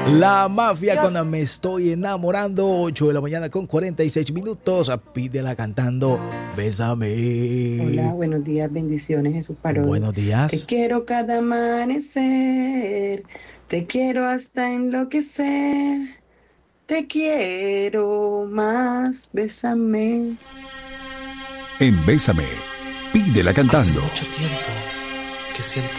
La Mafia con Me Estoy Enamorando, 8 de la mañana con 46 minutos. Pídela cantando Bésame. Hola, buenos días, bendiciones, Jesús Parodi. Buenos Te días. quiero cada amanecer, te quiero hasta enloquecer, te quiero más, bésame. En Bésame, pídela Hace cantando. mucho tiempo que siento